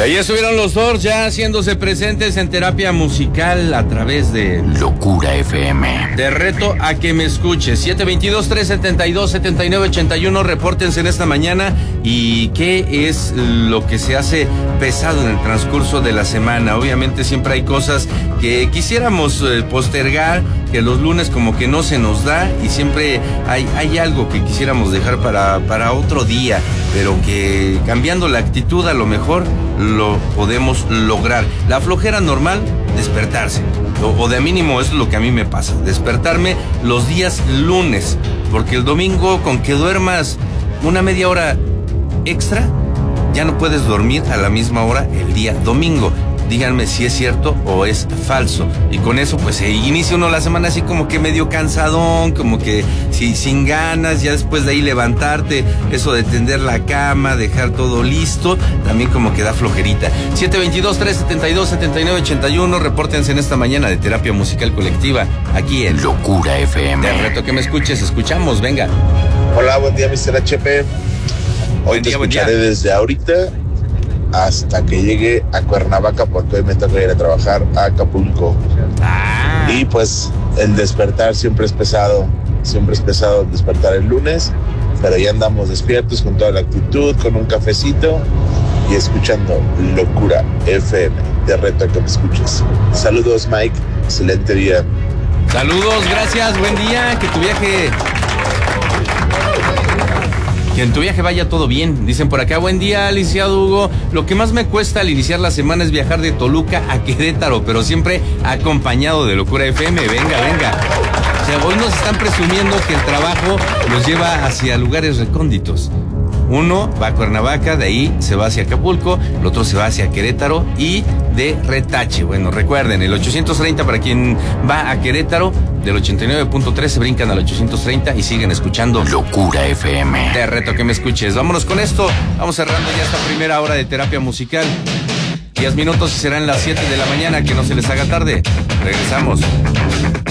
ahí estuvieron los Doors ya haciéndose presentes en terapia musical a través de Locura FM. Te reto a que me escuches. 722-372-7981. Repórtense en esta mañana. ¿Y qué es lo que se hace pesado en el transcurso de la semana? Obviamente siempre hay cosas que quisiéramos postergar, que los lunes como que no se nos da, y siempre hay algo que quisiéramos dejar para otro día, pero que cambiando la actitud a lo mejor lo podemos lograr. La flojera normal, despertarse, o de mínimo es lo que a mí me pasa, despertarme los días lunes, porque el domingo con que duermas una media hora extra, ya no puedes dormir a la misma hora el día domingo. Díganme si es cierto o es falso. Y con eso pues se inicia uno la semana así como que medio cansadón, como que sin ganas, ya después de ahí levantarte, eso de tender la cama, dejar todo listo, también como que da flojerita. 722-372-7981, repórtense en esta mañana de terapia musical colectiva, aquí en Locura FM. Te reto que me escuches, escuchamos, venga. Hola, buen día, Mr. HP. Hoy te escucharé desde ahorita hasta que llegue a Cuernavaca, porque hoy me toca ir a trabajar a Acapulco. Y pues el despertar siempre es pesado despertar el lunes, pero ya andamos despiertos con toda la actitud, con un cafecito y escuchando Locura FM. Te reto a que me escuches. Saludos, Mike, excelente día. Saludos, gracias, buen día, que en tu viaje vaya todo bien. Dicen por acá, buen día, licenciado Hugo. Lo que más me cuesta al iniciar la semana es viajar de Toluca a Querétaro, pero siempre acompañado de Locura FM. Venga. O sea, hoy nos están presumiendo que el trabajo nos lleva hacia lugares recónditos. Uno va a Cuernavaca, de ahí se va hacia Acapulco, el otro se va hacia Querétaro y de retache. Bueno, recuerden, el 830 para quien va a Querétaro, del 89.3 se brincan al 830 y siguen escuchando Locura FM. Te reto que me escuches. Vámonos con esto. Vamos cerrando ya esta primera hora de terapia musical. 10 minutos y serán las 7 de la mañana. Que no se les haga tarde. Regresamos.